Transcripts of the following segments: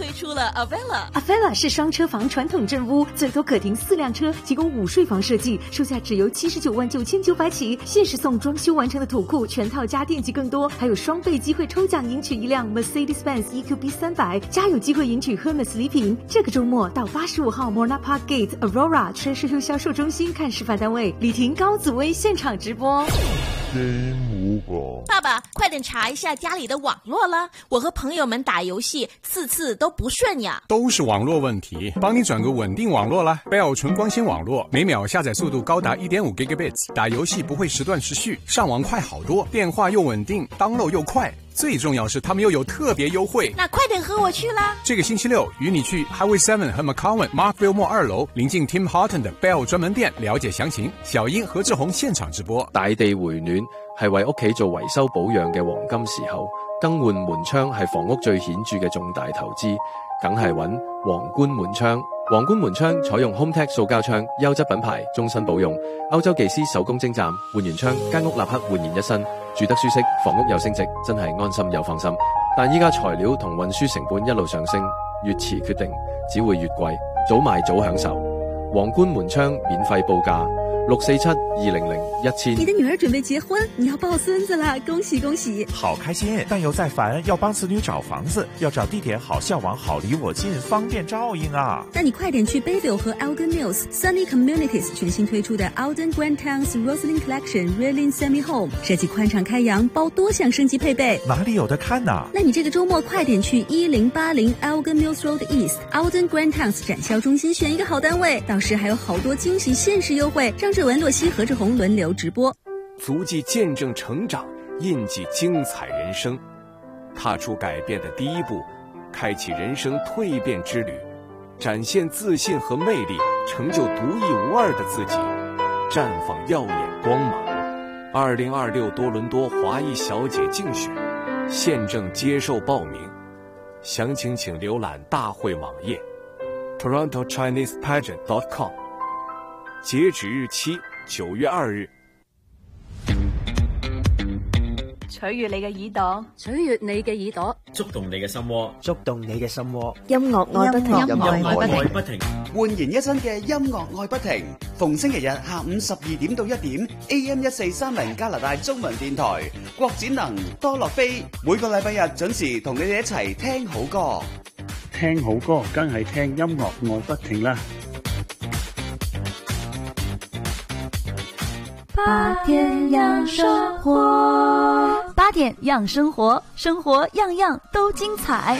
推出了 Avella 是双车房传统镇屋，最多可停4辆车，提供午睡房设计，售价只由799900起，限时送装修完成的土库、全套家电及更多，还有双倍机会抽奖赢取一辆 Mercedes-Benz EQB 300，加有机会赢取 Hermes 礼品。这个周末到85号 Mona Park Gate Aurora Treasure Hill 销售中心看示范单位，李婷、高子薇现场直播。 爸爸，快点查一下家里的网络了，我和朋友们打游戏次都不顺呀。 都是网络问题，帮你转个稳定网络啦。Bell 纯光纤网络，每秒下载速度高达 1.5 Gigabits， 打游戏不会时断时续，上网快好多，电话又稳定， download 又快。最重要是他们又有特别优惠， 那快点和我去啦！ 这个星期六与你去 Highway 7和 McCowan Markville Mall 2楼，临近 Tim Horton 的 Bell 专门店，了解詳情。小英何志宏現場直播。 大地回暖係為屋企做維修保養嘅黃金時候，更換門窗係房屋最顯著嘅重大投資，梗係揾皇冠門窗。皇冠門窗採用 HomeTech 塑膠窗，優質品牌，終身保用。歐洲技師手工精湛，換完窗間屋立刻煥然一新，住得舒適，房屋又升值，真係安心又放心。但依家材料同運輸成本一路上升，越遲決定只會越貴，早買早享受。皇冠門窗免費報價647-200-1000。 你的女兒準備結婚，你要抱孫子啦，恭喜恭喜！ 好開心，但又在煩要幫子女找房子，要找地點好向往，好離我近，方便照應啊！ 那你快點去 Bayville 和 Elgin Mills Sunny Communities 全新推出的 Alden Grand Towns Rosslyn Collection Reeling Semi Home， 設計寬敞開陽，包多項升級配備。 哪裡有得看啊？ 那你這個週末快點去1080 Elgin Mills Road East Alden Grand Towns 展銷中心選一個好單位，到時還有好多驚喜限時優惠。張志文、洛西、何志宏輪流直播。 足跡見證成長，印記精彩人生，踏出改變的第一步，開啟人生蛻變之旅，展現自信和魅力，成就獨一無二的自己，綻放耀眼光芒。2026多倫多華裔小姐競選現正接受報名，詳情請瀏覽大會網頁 TorontoChinesePageant.com， 截止日期9月2日。 取悅你嘅耳朵， 取悅你嘅耳朵， 觸動你嘅心窩， 觸動你嘅心窩。 音樂愛不停， 音樂愛不停， 煥然一新嘅音樂愛不停，逢星期日下午12點到1點 AM1430 加拿大中文電台，郭展能、多樂飛，每個禮拜日準時同你哋一齊聽好歌。 聽好歌，梗係聽音樂愛不停啦。 8點養生活，8點養生活，生活樣樣都精彩。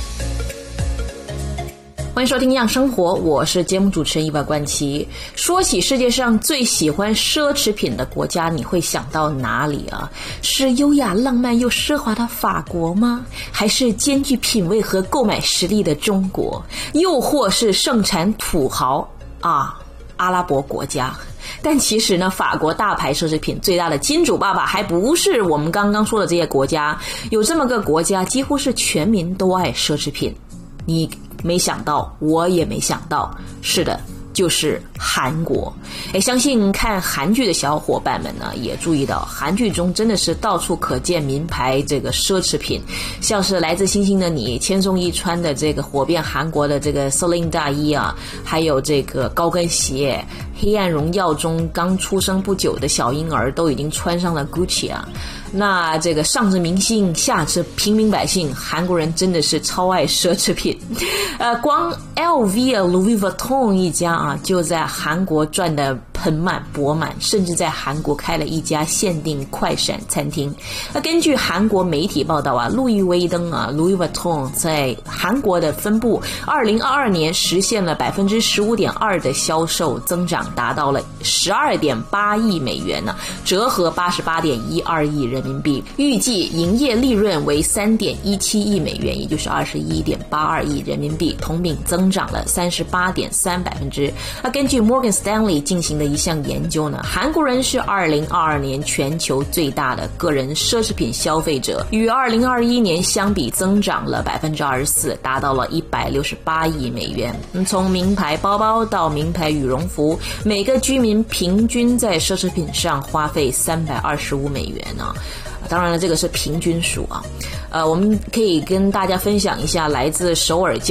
歡迎收聽《樣生活》，我是節目主持人意外冠琪。說起世界上最喜歡奢侈品的國家，你會想到哪裡啊？是優雅浪漫又奢華的法國嗎？還是兼具品味和購買實力的中國？又或是盛產土豪啊，阿拉伯國家？但其實呢，法國大牌奢侈品最大的金主爸爸還不是我們剛剛說的這些國家，有這麼個國家幾乎是全民都愛奢侈品，你沒想到，我也沒想到，是的，就是韓國。相信看韓劇的小伙伴們呢，也注意到韓劇中真的是到處可見名牌這個奢侈品，像是來自星星的你千頌伊穿的這個火遍韓國的這個 Celine 大衣啊，還有這個高跟鞋，黑暗榮耀中剛出生不久的小嬰兒都已經穿上了 Gucci 啊。那這個上至明星下至平民百姓，韓國人真的是超愛奢侈品。光 LV 啊 Louis Vuitton 一家啊，就在韓國賺得盆滿缽滿，甚至在韓國開了一家限定快閃餐廳。根據韓國媒體報道啊，路易威登啊 Louis Vuitton 在韓國的分部2022年實現了 15.2% 的銷售增長，達到了 12.8 億美元呢，折合 88.12 億人民幣，預計營業利潤為 3.17 億美元，也就是 21.82 億人民幣，同比增長了 38.3%。根據 Morgan Stanley 進行的一項研究呢，韓國人是2022年全球最大的個人奢侈品消費者，與2021年相比增長了 24%， 達到了168億美元。從名牌包包到名牌羽絨服，每個居民平均在奢侈品上花費325美元啊。當然了，這個是平均數啊。我們可以跟大家分享一下來自首爾